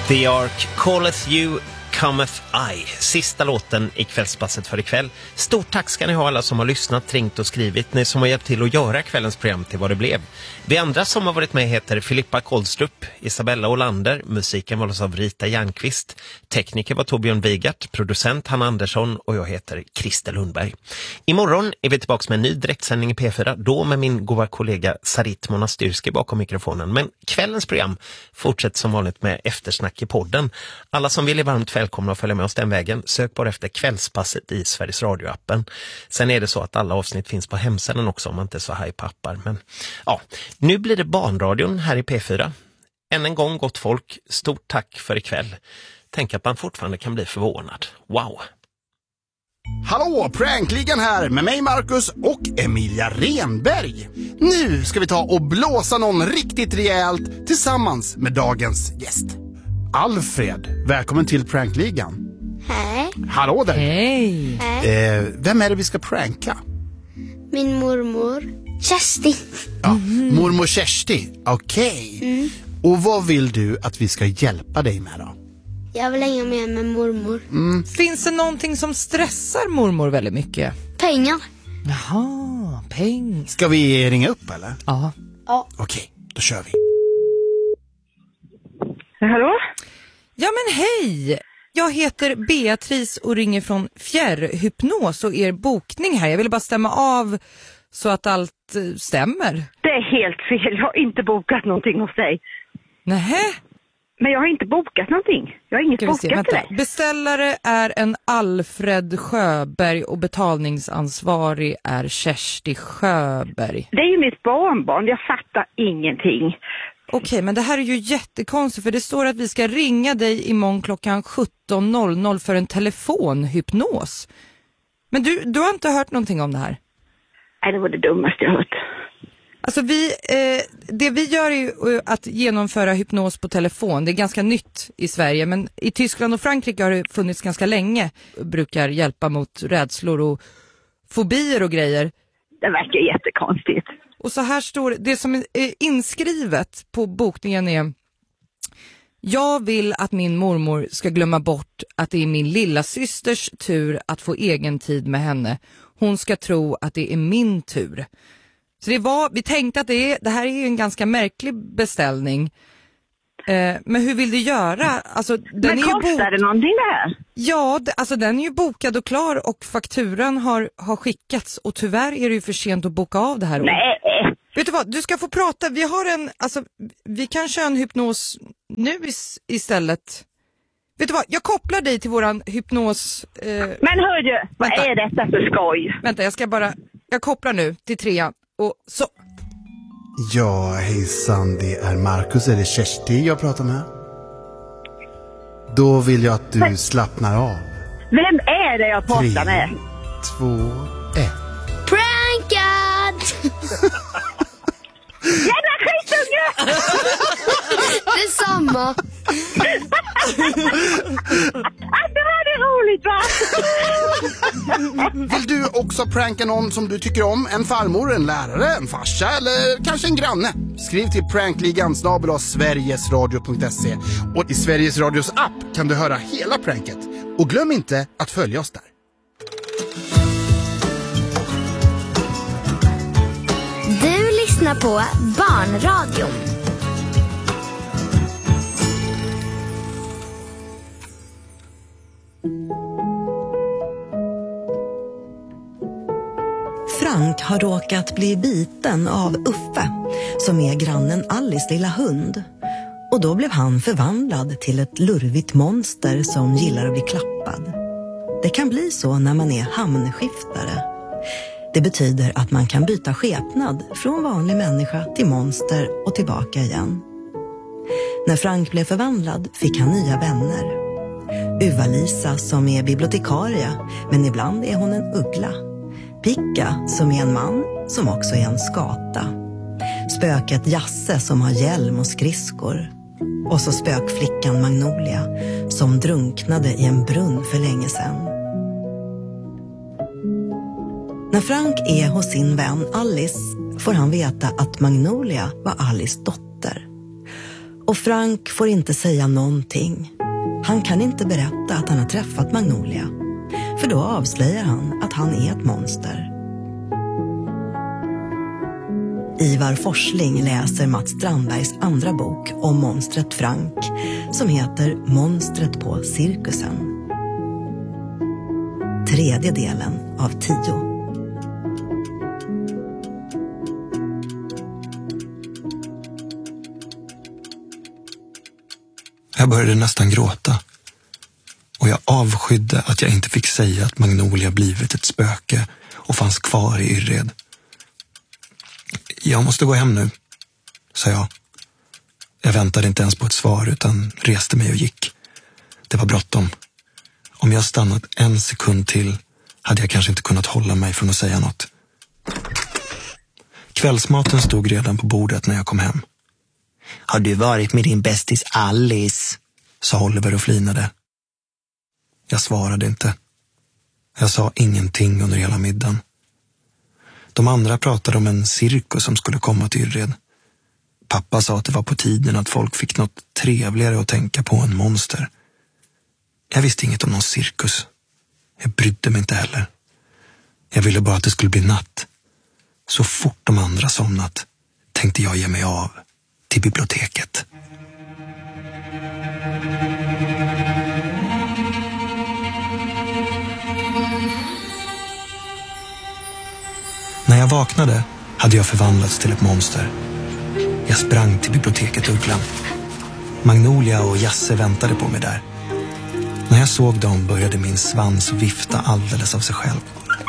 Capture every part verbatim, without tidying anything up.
The Ark, Calleth You, Cometh I. Sista låten i kvällspasset för ikväll. Stort tack ska ni ha alla som har lyssnat, ringt och skrivit. Ni som har hjälpt till att göra kvällens program till vad det blev. Vi andra som har varit med heter Filippa Koldstrup, Isabella Olander. Musiken var av Rita Järnqvist. Tekniker var Torbjörn Vigart. Producent Hanna Andersson. Och jag heter Christer Lundberg. Imorgon är vi tillbaka med en ny direktsändning i P fyra. Då med min goda kollega Sarit Monastyrski bakom mikrofonen. Men kvällens program fortsätter som vanligt med eftersnack i podden. Alla som vill är varmt välkomna att följa med oss den vägen. Sök bara efter kvällspasset i Sveriges Radio-appen. Sen är det så att alla avsnitt finns på hemsidan också om man inte är så haj på appar. Men ja, nu blir det barnradion här i P fyra. Än en gång gott folk, stort tack för ikväll. Tänk att man fortfarande kan bli förvånad. Wow! Hallå, Prankligan här med mig Marcus och Emilia Renberg. Nu ska vi ta och blåsa någon riktigt rejält tillsammans med dagens gäst. Alfred, välkommen till Prankligan. Hej. Hallå där. Hej. Eh, vem är det vi ska pranka? Min mormor Kersti. Ja, mormor Kersti, okej. Okay. Mm. Och vad vill du att vi ska hjälpa dig med då? Jag vill hänga med med mormor. Mm. Finns det någonting som stressar mormor väldigt mycket? Pengar. Jaha, pengar. Ska vi ringa upp eller? Ja. Ja. Okej, då kör vi. Hallå? Ja men hej! Jag heter Beatrice och ringer från Fjärrhypnos och er bokning här. Jag vill bara stämma av så att allt stämmer. Det är helt fel. Jag har inte bokat någonting hos dig. Nähä? Men jag har inte bokat någonting. Jag har inget Ska vi se, bokat vänta. till dig. Beställare är en Alfred Sjöberg och betalningsansvarig är Kersti Sjöberg. Det är ju mitt barnbarn. Jag fattar ingenting. Okej, men det här är ju jättekonstigt för det står att vi ska ringa dig imorgon klockan sjutton noll noll för en telefonhypnos. Men du, du har inte hört någonting om det här? Nej, det var det dummaste jag hört. Alltså vi, eh, det vi gör är ju att genomföra hypnos på telefon. Det är ganska nytt i Sverige, men i Tyskland och Frankrike har det funnits ganska länge. Brukar hjälpa mot rädslor och fobier och grejer. Det verkar jättekonstigt. Och så här står det, det som är inskrivet på bokningen är: jag vill att min mormor ska glömma bort att det är min lilla systers tur att få egen tid med henne. Hon ska tro att det är min tur. Så det var, vi tänkte att det, är, det här är en ganska märklig beställning. Eh, men hur vill du göra? Alltså, den men är kostar ju bo- det någonting det här? Ja, det, alltså den är ju bokad och klar och fakturan har, har skickats. Och tyvärr är det ju för sent att boka av det här. Nej. Vet du vad, du ska få prata. Vi har en, alltså, vi kan köra en hypnos nu is- istället. Vet du vad, jag kopplar dig till våran hypnos. Eh... Men hördu, vad Vänta. är detta för skoj? Vänta, jag ska bara, jag kopplar nu till trean. Och så. Ja, hejsan, det är Marcus eller Kersti jag pratar med. Då vill jag att du men slappnar av. Vem är det jag pratar med? Tre, två, ett. Prankad! Jävla skitunge! Detsamma. Att det var det roligt va? Vill du också pranka någon som du tycker om? En farmor, en lärare, en farsa eller kanske en granne? Skriv till prankligan snabel-a sverigesradio punkt se. Och i Sveriges Radios app kan du höra hela pranket. Och glöm inte att följa oss där. Du lyssnar på Barnradion. Frank har råkat bli biten av Uffe, som är grannen Alice lilla hund. Och då blev han förvandlad till ett lurvigt monster som gillar att bli klappad. Det kan bli så när man är hamnskiftare. Det betyder att man kan byta skepnad från vanlig människa till monster och tillbaka igen. När Frank blev förvandlad fick han nya vänner. Uva-Lisa som är bibliotekarie, men ibland är hon en uggla. Picka som är en man som också är en skata. Spöket Jasse som har hjälm och skridskor. Och så spökflickan Magnolia som drunknade i en brunn för länge sedan. När Frank är hos sin vän Alice får han veta att Magnolia var Alice dotter. Och Frank får inte säga någonting. Han kan inte berätta att han har träffat Magnolia. För då avslöjar han att han är ett monster. Ivar Forsling läser Mats Strandbergs andra bok om monstret Frank, som heter Monstret på cirkusen. Tredje delen av tio. Jag började nästan gråta. Och jag avskydde att jag inte fick säga att Magnolia blivit ett spöke och fanns kvar i Yrred. Jag måste gå hem nu, sa jag. Jag väntade inte ens på ett svar utan reste mig och gick. Det var bråttom. Om jag stannat en sekund till hade jag kanske inte kunnat hålla mig från att säga något. Kvällsmaten stod redan på bordet när jag kom hem. Har du varit med din bästis Alice? Sa Oliver och flinade. Jag svarade inte. Jag sa ingenting under hela middagen. De andra pratade om en cirkus som skulle komma till Yrred. Pappa sa att det var på tiden att folk fick något trevligare att tänka på än monster. Jag visste inget om någon cirkus. Jag brydde mig inte heller. Jag ville bara att det skulle bli natt. Så fort de andra somnat tänkte jag ge mig av till biblioteket. När jag vaknade hade jag förvandlats till ett monster. Jag sprang till biblioteket Ugglan. Magnolia och Jasse väntade på mig där. När jag såg dem började min svans vifta alldeles av sig själv.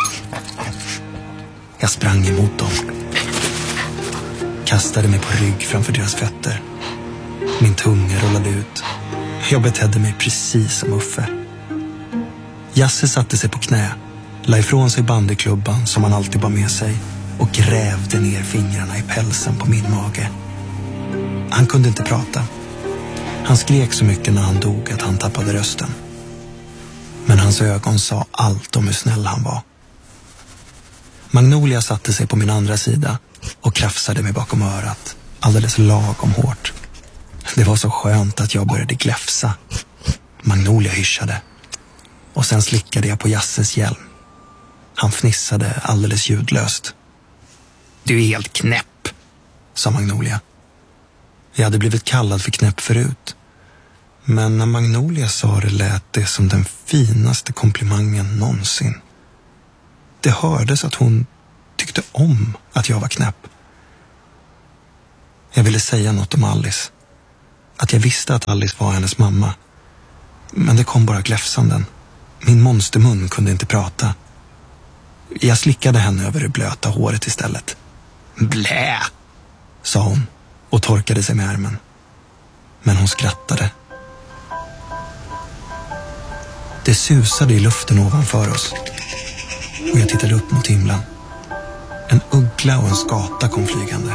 Jag sprang emot dem. Kastade mig på rygg framför deras fötter. Min tunga rullade ut. Jag betedde mig precis som Uffe. Jasse satte sig på knä, la ifrån sig bandyklubban som han alltid bar med sig och grävde ner fingrarna i pälsen på min mage. Han kunde inte prata. Han skrek så mycket när han dog att han tappade rösten. Men hans ögon sa allt om hur snäll han var. Magnolia satte sig på min andra sida och krafsade mig bakom örat, alldeles lagom hårt. Det var så skönt att jag började gläfsa. Magnolia hyschade. Och sen slickade jag på Jasses hjälm. Han fnissade alldeles ljudlöst. Du är helt knäpp, sa Magnolia. Jag hade blivit kallad för knäpp förut. Men när Magnolia sa det lät det som den finaste komplimangen någonsin. Det hördes att hon tyckte om att jag var knäpp. Jag ville säga något om Alice. Att jag visste att Alice var hennes mamma. Men det kom bara gläfsanden. Min monstermun kunde inte prata. Jag slickade henne över det blöta håret istället. Blä, sa hon och torkade sig med ärmen. Men hon skrattade. Det susade i luften ovanför oss. Och jag tittade upp mot himlen. En uggla och en skata kom flygande.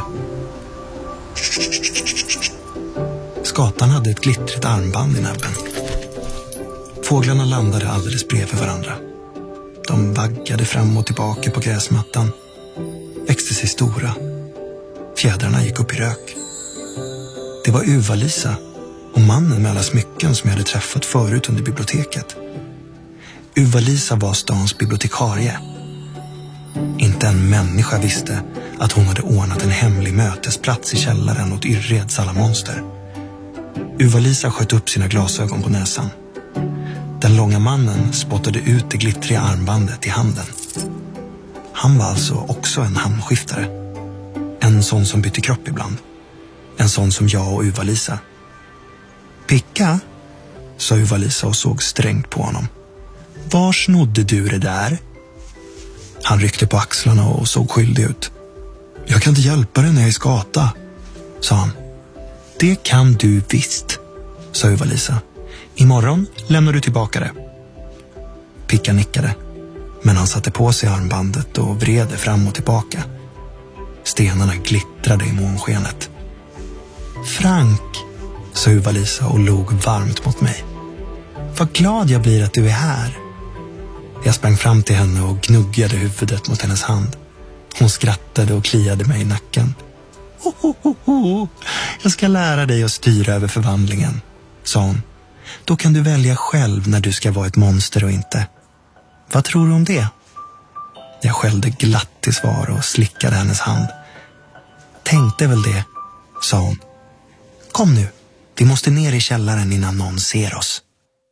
Skatan hade ett glittrigt armband i näbben. Fåglarna landade alldeles bredvid varandra. De vaggade fram och tillbaka på gräsmattan. Växte sig stora. Fjädrarna gick upp i rök. Det var Uva-Lisa och mannen med alla smycken som jag hade träffat förut under biblioteket. Uva-Lisa var stans bibliotekarie. Inte en människa visste att hon hade ordnat en hemlig mötesplats i källaren åt Yrreds alla monster. Uva-Lisa sköt upp sina glasögon på näsan. Den långa mannen spottade ut det glittriga armbandet i handen. Han var alltså också en hamnskiftare. En sån som bytte kropp ibland. En sån som jag och Uva-Lisa. Picka, sa Uva-Lisa och såg strängt på honom. Var snodde du det där? Han ryckte på axlarna och såg skyldig ut. Jag kan inte hjälpa dig när jag är skata, sa han. Det kan du visst, sa Uva-Lisa. Imorgon lämnar du tillbaka det. Picka nickade, men han satte på sig armbandet och vred det fram och tillbaka. Stenarna glittrade i månskenet. Frank, sa Uva-Lisa och log varmt mot mig. Vad glad jag blir att du är här. Jag sprang fram till henne och gnuggade huvudet mot hennes hand. Hon skrattade och kliade mig i nacken. ho, ho, ho, ho. Jag ska lära dig att styra över förvandlingen, sa hon. Då kan du välja själv när du ska vara ett monster och inte. Vad tror du om det? Jag skällde glatt i svar och slickade hennes hand. Tänkte väl det, sa hon. Kom nu, vi måste ner i källaren innan någon ser oss.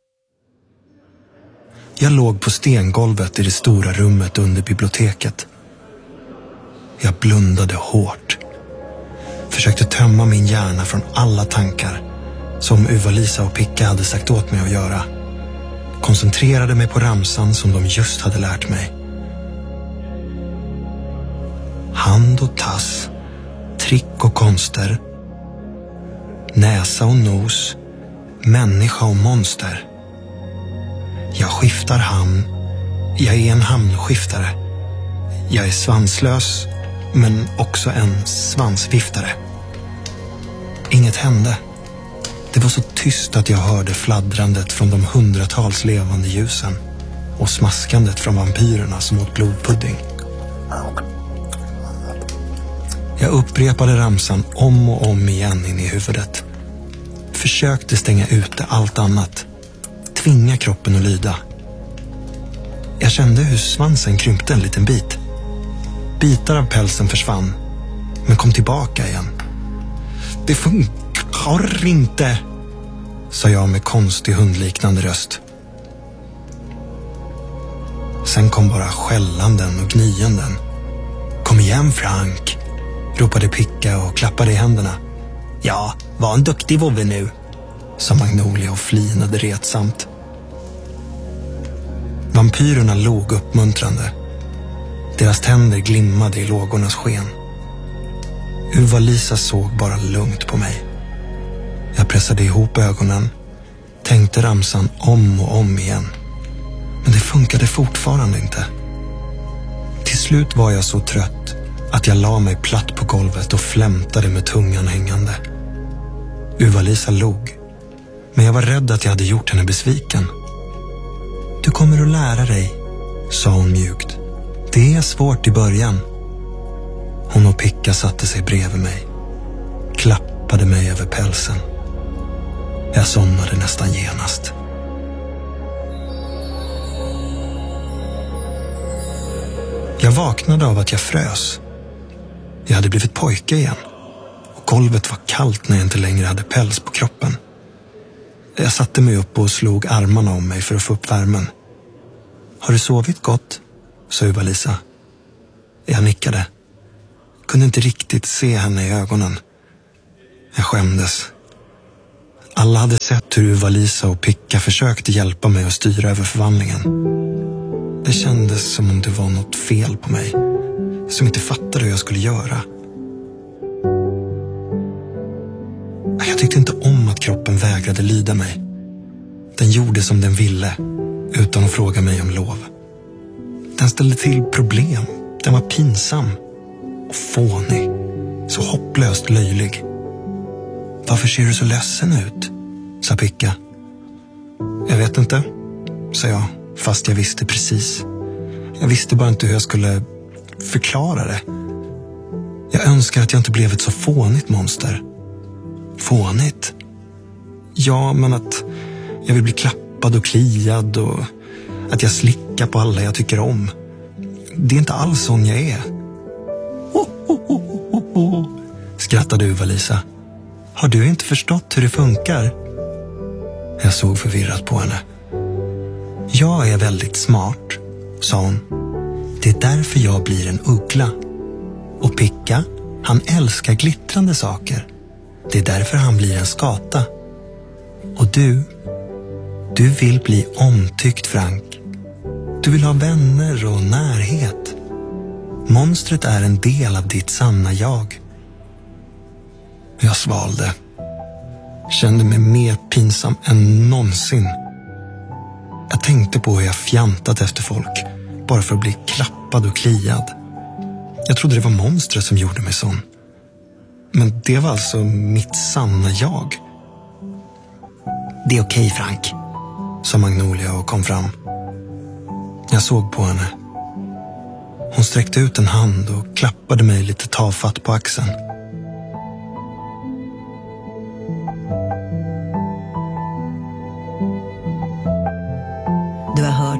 Jag låg på stengolvet i det stora rummet under biblioteket. Jag blundade hårt. Försökte tömma min hjärna från alla tankar som Uva-Lisa och Picka hade sagt åt mig att göra. Koncentrerade mig på ramsan som de just hade lärt mig. Hand och tass, trick och konster, näsa och nos, människa och monster. Jag skiftar hamn, jag är en hamnskiftare. Jag är svanslös, men också en svansviftare. Inget hände. Det var så tyst att jag hörde fladdrandet från de hundratals levande ljusen och smaskandet från vampyrerna som åt blodpudding. Jag upprepade ramsan om och om igen in i huvudet. Försökte stänga ute allt annat. Tvinga kroppen att lyda. Jag kände hur svansen krympte en liten bit. Bitar av pälsen försvann, men kom tillbaka igen. Det funkar inte, sa jag med konstig hundliknande röst. Sen kom bara skällanden och gnyenden. Kom igen, Frank, ropade Picka och klappade i händerna. Ja, var en duktig vovve nu, sa Magnolia och flinade retsamt. Vampyrerna log uppmuntrande. Deras tänder glimmade i lågornas sken. Uva-Lisa såg bara lugnt på mig. Jag pressade ihop ögonen, tänkte ramsan om och om igen. Men det funkade fortfarande inte. Till slut var jag så trött att jag la mig platt på golvet och flämtade med tungan hängande. Uva-Lisa log, men jag var rädd att jag hade gjort henne besviken. Du kommer att lära dig, sa hon mjukt. Det är svårt i början. Hon och Picka satte sig bredvid mig, klappade mig över pälsen. Jag somnade nästan genast. Jag vaknade av att jag frös. Jag hade blivit pojke igen. Och golvet var kallt när jag inte längre hade päls på kroppen. Jag satte mig upp och slog armarna om mig för att få upp värmen. Har du sovit gott? Sa Uva-Lisa. Jag nickade. Kunde inte riktigt se henne i ögonen. Jag skämdes. Alla hade sett hur Uva-Lisa och Picka försökte hjälpa mig att styra över förvandlingen. Det kändes som om det var något fel på mig, som inte fattade hur jag skulle göra. Jag tyckte inte om att kroppen vägrade lyda mig. Den gjorde som den ville, utan att fråga mig om lov. Den ställde till problem. Den var pinsam och fånig, så hopplöst löjlig. Varför ser du så ledsen ut? Sa Picka. Jag vet inte, sa jag, fast jag visste precis. Jag visste bara inte hur jag skulle förklara det. Jag önskar att jag inte blev ett så fånigt monster. Fånigt? Ja, men att jag vill bli klappad och kliad och att jag slickar på alla jag tycker om. Det är inte alls sån jag är. Ho, ho, ho, ho, ho. Skrattade Uva-Lisa. Har du inte förstått hur det funkar? Jag såg förvirrat på henne. Jag är väldigt smart, sa hon. Det är därför jag blir en uggla. Och Picka, han älskar glittrande saker. Det är därför han blir en skata. Och du, du vill bli omtyckt, Frank. Du vill ha vänner och närhet. Monstret är en del av ditt sanna jag. Jag svalde. Kände mig mer pinsam än någonsin. Jag tänkte på hur jag fjantat efter folk, bara för att bli klappad och kliad. Jag trodde det var monstret som gjorde mig sån. Men det var alltså mitt sanna jag. Det är okej, Frank, sa Magnolia och kom fram. Jag såg på henne. Hon sträckte ut en hand och klappade mig lite tafatt på axeln.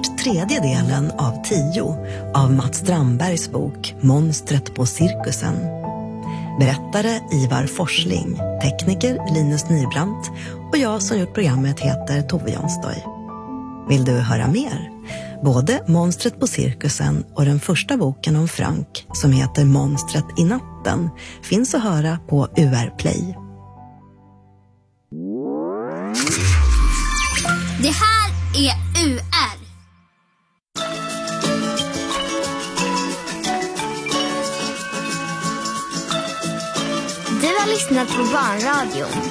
hört tredje delen av tio av Mats Strandbergs bok Monstret på cirkusen. Berättare Ivar Forsling, tekniker Linus Nybrandt och jag som gjort programmet heter Tove Jansdoj. Vill du höra mer? Både Monstret på cirkusen och den första boken om Frank som heter Monstret i natten finns att höra på U R Play. Det här är U R. Du har lyssnat på Barnradion.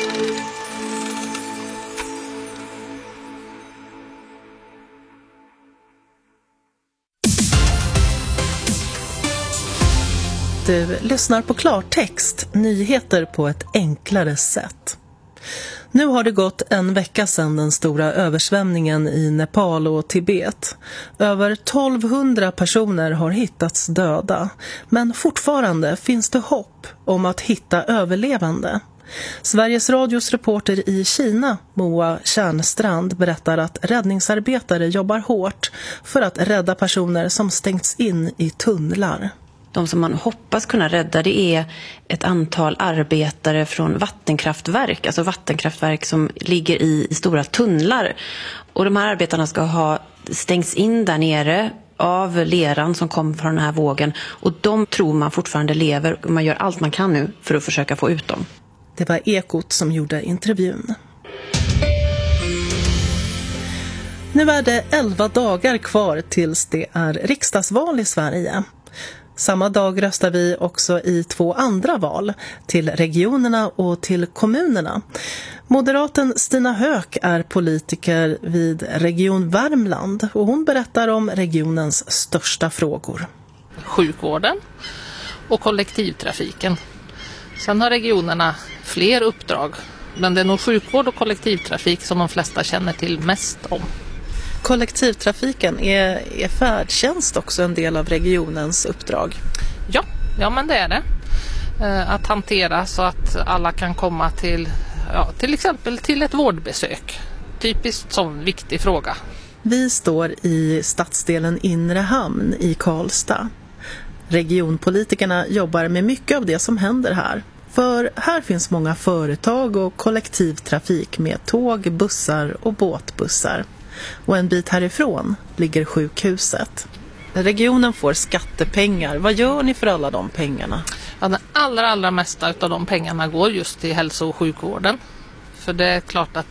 Du lyssnar på klartext, nyheter på ett enklare sätt. Nu har det gått en vecka sedan den stora översvämningen i Nepal och Tibet. Över tolvhundra personer har hittats döda, men fortfarande finns det hopp om att hitta överlevande. Sveriges Radios reporter i Kina, Moa Kärnstrand, berättar att räddningsarbetare jobbar hårt för att rädda personer som stängts in i tunnlar. De som man hoppas kunna rädda, det är ett antal arbetare från vattenkraftverk, alltså vattenkraftverk som ligger i, i stora tunnlar. Och de här arbetarna ska ha stängts in där nere av leran som kom från den här vågen. Och de tror man fortfarande lever och man gör allt man kan nu för att försöka få ut dem. Det var Ekot som gjorde intervjun. Nu är det elva dagar kvar tills det är riksdagsval i Sverige. Samma dag röstar vi också i två andra val, till regionerna och till kommunerna. Moderaten Stina Höök är politiker vid Region Värmland och hon berättar om regionens största frågor. Sjukvården och kollektivtrafiken. Sen har regionerna fler uppdrag, men det är nog sjukvård och kollektivtrafik som de flesta känner till mest om. Kollektivtrafiken, är, är färdtjänst också en del av regionens uppdrag? Ja, ja men det är det. Eh, att hantera så att alla kan komma till, ja, till exempel till ett vårdbesök. Typiskt sån viktig fråga. Vi står i stadsdelen Inre Hamn i Karlstad. Regionpolitikerna jobbar med mycket av det som händer här. För här finns många företag och kollektivtrafik med tåg, bussar och båtbussar. Och en bit härifrån ligger sjukhuset. Regionen får skattepengar. Vad gör ni för alla de pengarna? Ja, den allra, allra mesta av de pengarna går just till hälso- och sjukvården. För det är klart att